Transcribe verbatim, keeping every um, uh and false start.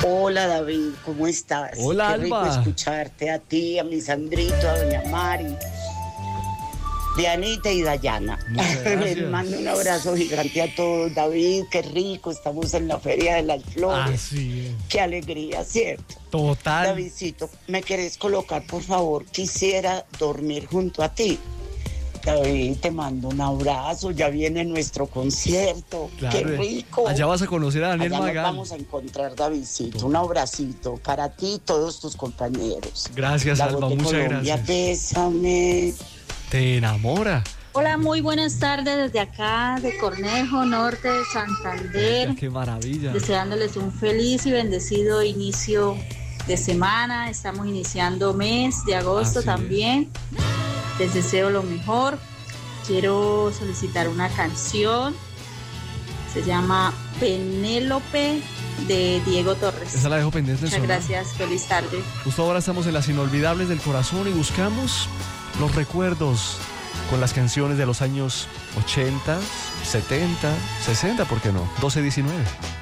Hola David, ¿cómo estás? Hola, Qué rico Alba. escucharte a ti, a mi Sandrito, a doña Mari, Dianita y Dayana. Muchas Les gracias. mando un abrazo gigante a todos. David, qué rico, estamos en la Feria de las Flores. Ah, sí. Qué alegría, ¿cierto? Total. Davidcito, ¿me querés colocar, por favor? Quisiera dormir junto a ti. David, te mando un abrazo, ya viene nuestro concierto. Claro, Qué rico. Allá vas a conocer a Daniel Allá nos Magal. vamos a encontrar, Davidcito. Un abracito para ti y todos tus compañeros. Gracias, La Alba, voz de muchas Colombia, gracias. bésame. Te enamora. Hola, muy buenas tardes desde acá, de Cornejo, Norte de Santander, Qué maravilla. deseándoles un feliz y bendecido inicio de semana. Estamos iniciando mes de agosto Así es. también. Les deseo lo mejor. Quiero solicitar una canción. Se llama Penélope de Diego Torres. Esa la dejo pendiente en Muchas sonar. gracias, feliz tarde. Justo ahora estamos en las inolvidables del corazón y buscamos los recuerdos con las canciones de los años ochenta, setenta, sesenta, ¿por qué no? doce diecinueve.